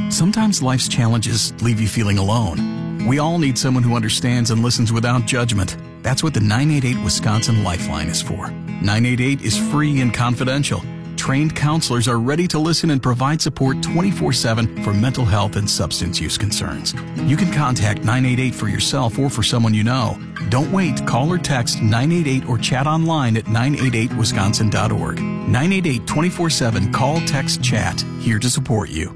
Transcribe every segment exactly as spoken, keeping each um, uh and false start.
Sometimes life's challenges leave you feeling alone. We all need someone who understands and listens without judgment. That's what the nine eight eight Wisconsin Lifeline is for. nine eight eight is free and confidential. Trained counselors are ready to listen and provide support twenty-four seven for mental health and substance use concerns. You can contact nine eight eight for yourself or for someone you know. Don't wait. Call or text nine eight eight or chat online at nine eight eight wisconsin dot org. nine eight eight twenty-four seven Call, text, chat. Here to support you.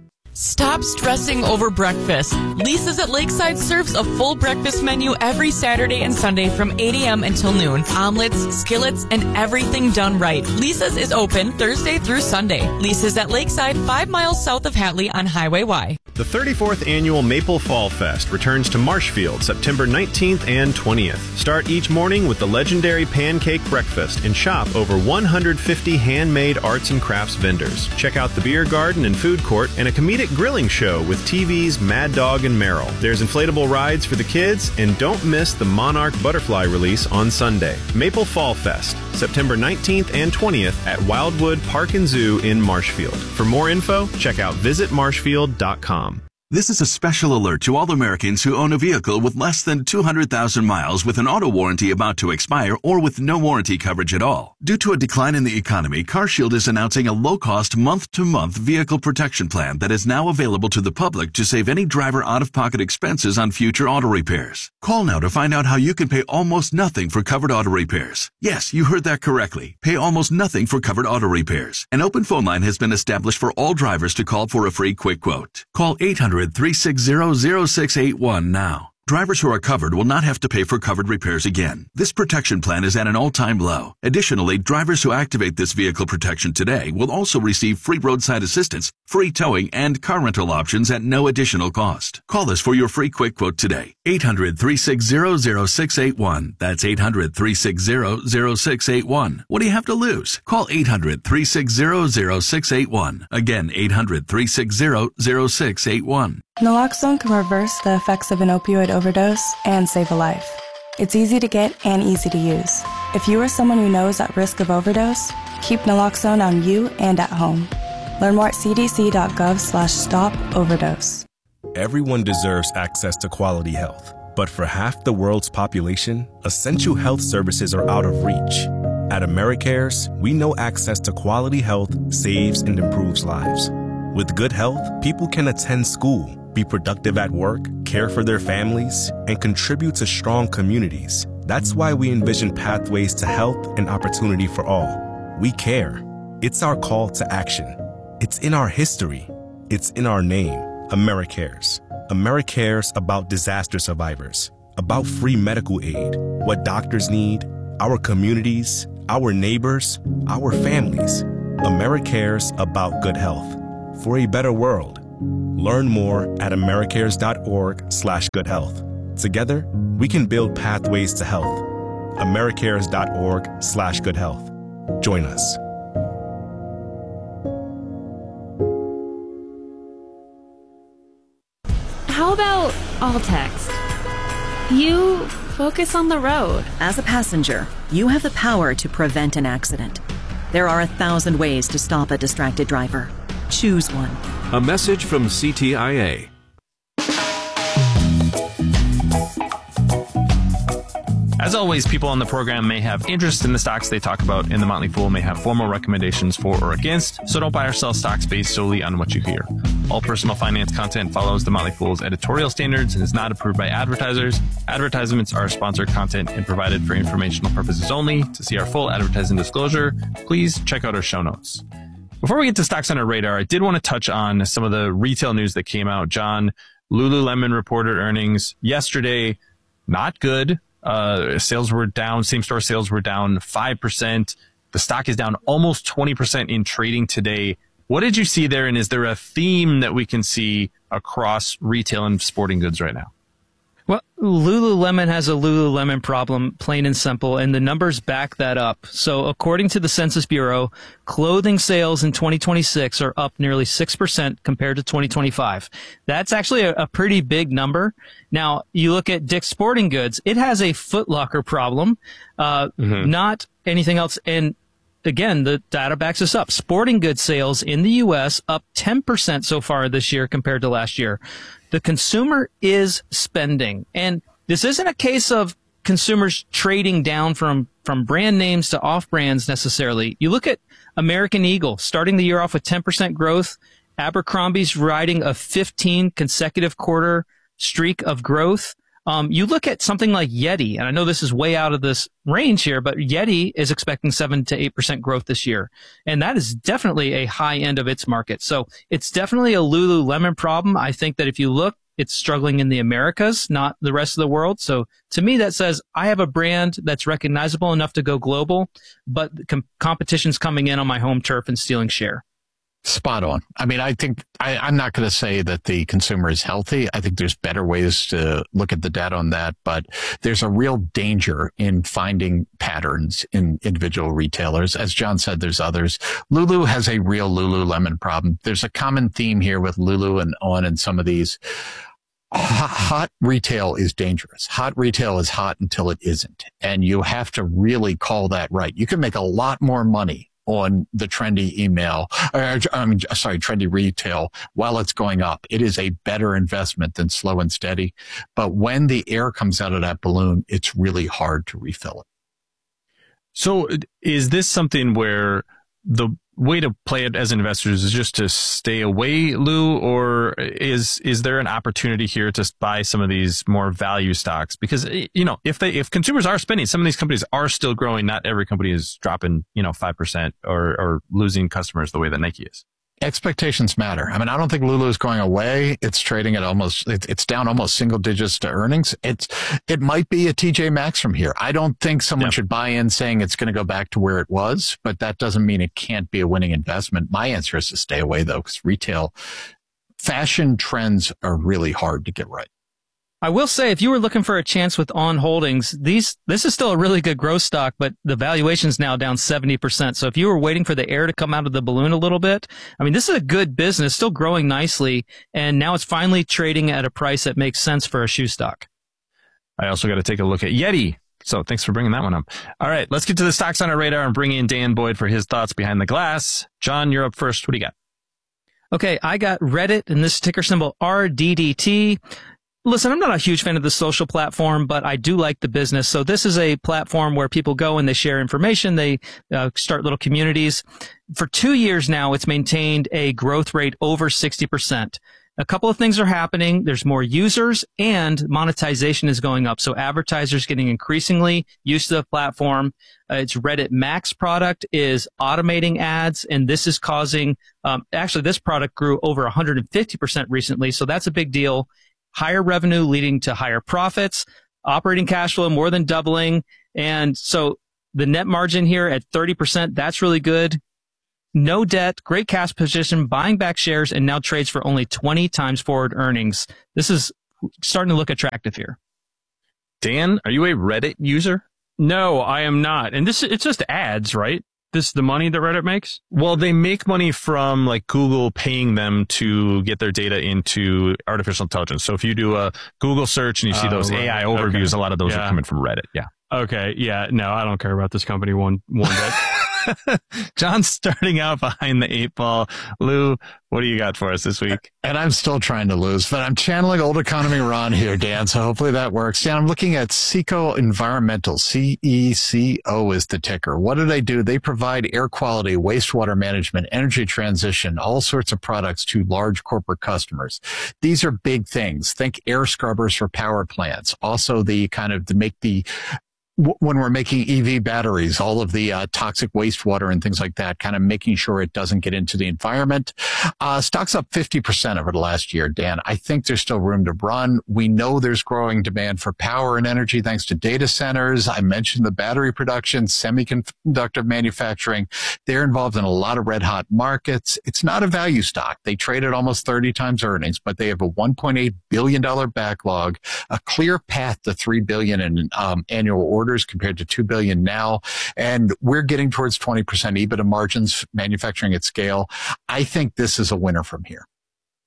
Stop stressing over breakfast. Lisa's at Lakeside serves a full breakfast menu every Saturday and Sunday from eight a.m. until noon. Omelets, skillets, and everything done right. Lisa's is open Thursday through Sunday. Lisa's at Lakeside, five miles south of Hatley on Highway Y. The thirty-fourth Annual Maple Fall Fest returns to Marshfield September nineteenth and twentieth. Start each morning with the legendary pancake breakfast and shop over one hundred fifty handmade arts and crafts vendors. Check out the beer garden and food court and a comedic grilling show with T V's Mad Dog and Merrill. There's inflatable rides for the kids, and don't miss the Monarch Butterfly release on Sunday. Maple Fall Fest, September nineteenth and twentieth at Wildwood Park and Zoo in Marshfield. For more info, check out visit marshfield dot com. This is a special alert to all Americans who own a vehicle with less than two hundred thousand miles with an auto warranty about to expire or with no warranty coverage at all. Due to a decline in the economy, CarShield is announcing a low-cost month-to-month vehicle protection plan that is now available to the public to save any driver out-of-pocket expenses on future auto repairs. Call now to find out how you can pay almost nothing for covered auto repairs. Yes, you heard that correctly. Pay almost nothing for covered auto repairs. An open phone line has been established for all drivers to call for a free quick quote. Call eight hundred, three six zero, zero six eight one now. Drivers who are covered will not have to pay for covered repairs again. This protection plan is at an all-time low. Additionally, drivers who activate this vehicle protection today will also receive free roadside assistance, free towing, and car rental options at no additional cost. Call us for your free quick quote today. eight hundred, three six zero, zero six eight one. That's eight hundred, three six zero, zero six eight one. What do you have to lose? Call eight hundred, three six zero, zero six eight one. Again, eight hundred, three six zero, zero six eight one. Naloxone can reverse the effects of an opioid overdose and save a life. It's easy to get and easy to use. If you or someone you know is at risk of overdose, keep naloxone on you and at home. Learn more at c d c dot gov slash stop overdose. Everyone deserves access to quality health, but for half the world's population, essential health services are out of reach. At AmeriCares, we know access to quality health saves and improves lives. With good health, people can attend school, be productive at work, care for their families, and contribute to strong communities. That's why we envision pathways to health and opportunity for all. We care. It's our call to action. It's in our history. It's in our name, AmeriCares. AmeriCares about disaster survivors, about free medical aid, what doctors need, our communities, our neighbors, our families. AmeriCares about good health. For a better world. Learn more at americares.org slash good health. Together, we can build pathways to health. americares.org slash good health. Join us. How about all text? You focus on the road. As a passenger, you have the power to prevent an accident. There are a thousand ways to stop a distracted driver. Choose one. A message from C T I A. As always, people on the program may have interest in the stocks they talk about, and the Motley Fool may have formal recommendations for or against, so don't buy or sell stocks based solely on what you hear. All personal finance content follows the Motley Fool's editorial standards and is not approved by advertisers. Advertisements are sponsored content and provided for informational purposes only. To see our full advertising disclosure, please check out our show notes. Before we get to stocks on our radar, I did want to touch on some of the retail news that came out. John, Lululemon reported earnings yesterday. Not good. Uh, sales were down. Same-store sales were down five percent. The stock is down almost twenty percent in trading today. What did you see there, and is there a theme that we can see across retail and sporting goods right now? Well, Lululemon has a Lululemon problem, plain and simple, and the numbers back that up. So according to the Census Bureau, clothing sales in twenty twenty-six are up nearly six percent compared to twenty twenty-five. That's actually a, a pretty big number. Now, you look at Dick's Sporting Goods, it has a Foot Locker problem, uh, mm-hmm. not anything else. And again, the data backs us up. Sporting goods sales in the U S up ten percent so far this year compared to last year. The consumer is spending. And this isn't a case of consumers trading down from, from brand names to off brands necessarily. You look at American Eagle starting the year off with ten percent growth. Abercrombie's riding a fifteen consecutive quarter streak of growth. Um, you look at something like Yeti, and I know this is way out of this range here, but Yeti is expecting seven to eight percent growth this year. And that is definitely a high end of its market. So it's definitely a Lululemon problem. I think that if you look, it's struggling in the Americas, not the rest of the world. So to me, that says I have a brand that's recognizable enough to go global, but com- competition's coming in on my home turf and stealing share. Spot on. I mean, I think I, I'm not going to say that the consumer is healthy. I think there's better ways to look at the data on that, but there's a real danger in finding patterns in individual retailers. As John said, there's others. Lulu has a real Lululemon problem. There's a common theme here with Lulu and On and some of these. Hot retail is dangerous. Hot retail is hot until it isn't. And you have to really call that right. You can make a lot more money on the trendy email, or, I mean, sorry, trendy retail while it's going up. It is a better investment than slow and steady. But when the air comes out of that balloon, it's really hard to refill it. So is this something where the way to play it as investors is just to stay away, Lou, or is is there an opportunity here to buy some of these more value stocks? Because, you know, if they if consumers are spending, some of these companies are still growing. Not every company is dropping, you know, five percent or or losing customers the way that Nike is. Expectations matter. I mean, I don't think Lulu is going away. It's trading at almost, it's down almost single digits to earnings. It's, it might be a T J Maxx from here. I don't think someone yep. should buy in saying it's going to go back to where it was, but that doesn't mean it can't be a winning investment. My answer is to stay away though, because retail fashion trends are really hard to get right. I will say, if you were looking for a chance with On Holdings, these this is still a really good growth stock, but the valuation's now down seventy percent. So if you were waiting for the air to come out of the balloon a little bit, I mean, this is a good business, still growing nicely, and now it's finally trading at a price that makes sense for a shoe stock. I also got to take a look at Yeti. So thanks for bringing that one up. All right, let's get to the stocks on our radar and bring in Dan Boyd for his thoughts behind the glass. John, you're up first. What do you got? Okay, I got Reddit, and this ticker symbol R D D T. Listen, I'm not a huge fan of the social platform, but I do like the business. So this is a platform where people go and they share information. They uh, start little communities. For two years now, it's maintained a growth rate over sixty percent. A couple of things are happening. There's more users and monetization is going up. So advertisers getting increasingly used to the platform. Uh, its Reddit Max product is automating ads, and this is causing, um, actually this product grew over one hundred fifty percent recently. So that's a big deal. Higher revenue leading to higher profits, operating cash flow more than doubling. And so the net margin here at thirty percent, that's really good. No debt, great cash position, buying back shares, and now trades for only twenty times forward earnings. This is starting to look attractive here. Dan, are you a Reddit user? No, I am not. And this it's just ads, right? This is the money that Reddit makes? Well, they make money from like Google paying them to get their data into artificial intelligence. So if you do a Google search and you see uh, those right. A I overviews, okay. a lot of those yeah. are coming from Reddit. Yeah. Okay. Yeah. No, I don't care about this company one, one bit. John's starting out behind the eight ball. Lou, what do you got for us this week? And I'm still trying to lose, but I'm channeling old economy Ron here, Dan, so hopefully that works. Dan, I'm looking at CECO Environmental. C E C O is the ticker. What do they do? They provide air quality, wastewater management, energy transition, all sorts of products to large corporate customers. These are big things. Think air scrubbers for power plants. Also the kind of to make the when we're making E V batteries, all of the uh, toxic wastewater and things like that, kind of making sure it doesn't get into the environment. Uh, stocks up fifty percent over the last year, Dan. I think there's still room to run. We know there's growing demand for power and energy thanks to data centers. I mentioned the battery production, semiconductor manufacturing. They're involved in a lot of red hot markets. It's not a value stock. They trade at almost thirty times earnings, but they have a one point eight billion dollars backlog, a clear path to three billion dollars in um, annual orders compared to two billion dollars now. And we're getting towards twenty percent EBITDA margins, manufacturing at scale. I think this is a winner from here.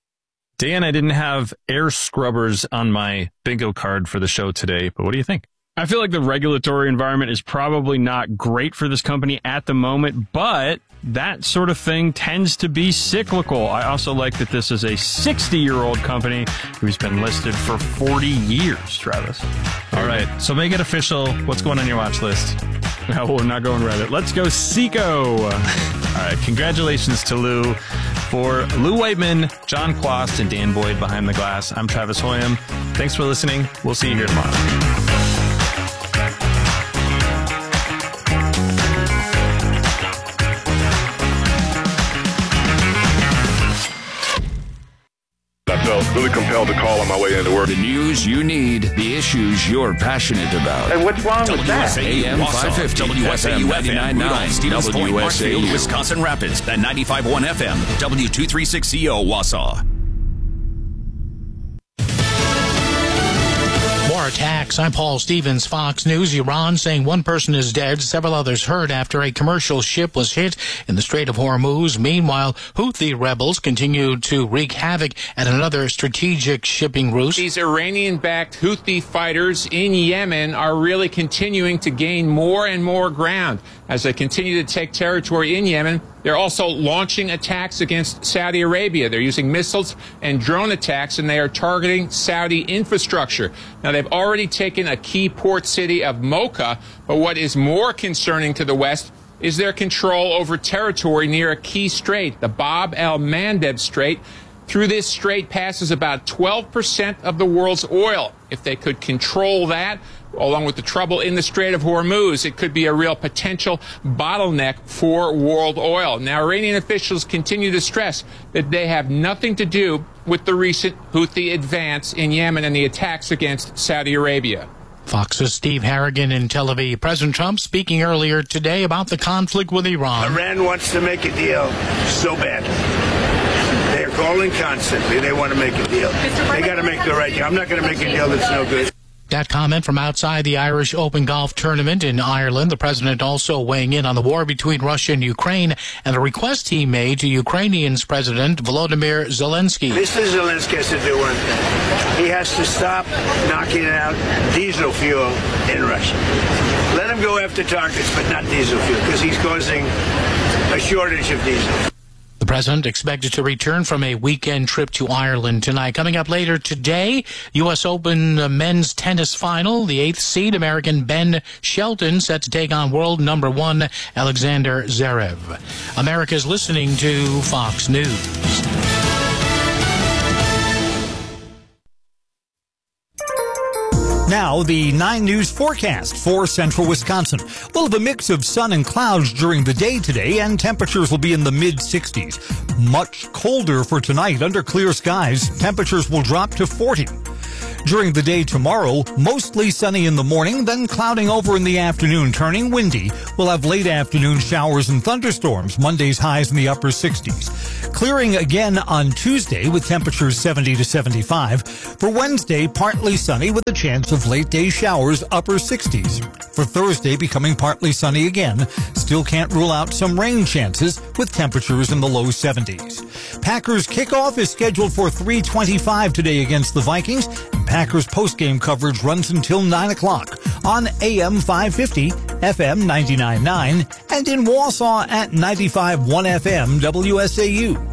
Dan, I didn't have air scrubbers on my bingo card for the show today, but what do you think? I feel like the regulatory environment is probably not great for this company at the moment, but that sort of thing tends to be cyclical. I also like that this is a sixty-year-old company who's been listed for forty years, Travis. All right, so make it official. What's going on your watch list? No, we're not going Reddit. Let's go Seco. All right, congratulations to Lou. For Lou Whiteman, John Quast, and Dan Boyd behind the glass, I'm Travis Hoyam. Thanks for listening. We'll see you here tomorrow. I felt really compelled to call on my way into work. The news you need, the issues you're passionate about. And what's wrong with that? A M five fifty, W S A U F M, Rudolph, Stevens Point, Marshfield, Wisconsin Rapids, and ninety-five point one F M, W two thirty-six C O, Wausau. More attacks. I'm Paul Stevens, Fox News. Iran saying one person is dead, several others hurt after a commercial ship was hit in the Strait of Hormuz. Meanwhile, Houthi rebels continue to wreak havoc at another strategic shipping route. These Iranian-backed Houthi fighters in Yemen are really continuing to gain more and more ground as they continue to take territory in Yemen. They're also launching attacks against Saudi Arabia. They're using missiles and drone attacks, and they are targeting Saudi infrastructure. Now, they've already taken a key port city of Mocha, but what is more concerning to the West is their control over territory near a key strait, the Bab el-Mandeb Strait. Through this strait passes about twelve percent of the world's oil. If they could control that, along with the trouble in the Strait of Hormuz, it could be a real potential bottleneck for world oil. Now, Iranian officials continue to stress that they have nothing to do with the recent Houthi advance in Yemen and the attacks against Saudi Arabia. Fox's Steve Harrigan in Tel Aviv. President Trump speaking earlier today about the conflict with Iran. Iran wants to make a deal so bad. They're calling constantly. They want to make a deal. They got to make the right deal. I'm not going to make a deal that's no good. That comment from outside the Irish Open Golf Tournament in Ireland. The president also weighing in on the war between Russia and Ukraine and a request he made to Ukrainian's President Volodymyr Zelensky. Mister Zelensky has to do one thing. He has to stop knocking out diesel fuel in Russia. Let him go after targets, but not diesel fuel, because he's causing a shortage of diesel. The president expected to return from a weekend trip to Ireland tonight. Coming up later today, U S Open men's tennis final. The eighth seed American Ben Shelton set to take on world number one Alexander Zverev. America's listening to Fox News. Now, the nine News forecast for central Wisconsin. We'll have a mix of sun and clouds during the day today, and temperatures will be in the mid sixties. Much colder for tonight. Under clear skies, temperatures will drop to forty. During the day tomorrow, mostly sunny in the morning, then clouding over in the afternoon, turning windy. We'll have late afternoon showers and thunderstorms. Monday's highs in the upper sixties. Clearing again on Tuesday with temperatures seventy to seventy-five. For Wednesday, partly sunny with a chance of late day showers, upper sixties. For Thursday, becoming partly sunny again. Still can't rule out some rain chances with temperatures in the low seventies. Packers kickoff is scheduled for three twenty-five today against the Vikings. Packers postgame coverage runs until nine o'clock on A M five fifty, F M ninety-nine point nine, and in Wausau at ninety-five point one F M W S A U.